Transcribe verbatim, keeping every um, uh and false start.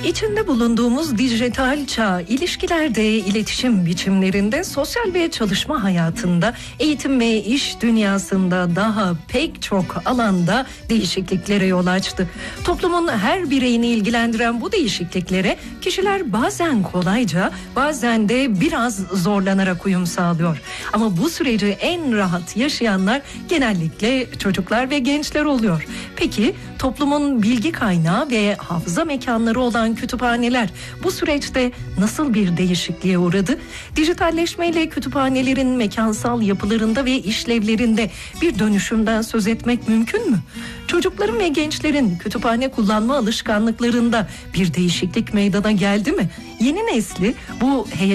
İçinde bulunduğumuz dijital çağ, ilişkilerde, iletişim biçimlerinde, sosyal ve çalışma hayatında, eğitim ve iş dünyasında daha pek çok alanda değişikliklere yol açtı. Toplumun her bireyini ilgilendiren bu değişikliklere kişiler bazen kolayca, bazen de biraz zorlanarak uyum sağlıyor. Ama bu süreci en rahat yaşayanlar genellikle çocuklar ve gençler oluyor. Peki toplumun bilgi kaynağı ve hafıza mekanları olan kütüphaneler bu süreçte nasıl bir değişikliğe uğradı? Dijitalleşmeyle kütüphanelerin mekansal yapılarında ve işlevlerinde bir dönüşümden söz etmek mümkün mü? Çocukların ve gençlerin kütüphane kullanma alışkanlıklarında bir değişiklik meydana geldi mi? Yeni nesli bu heyecan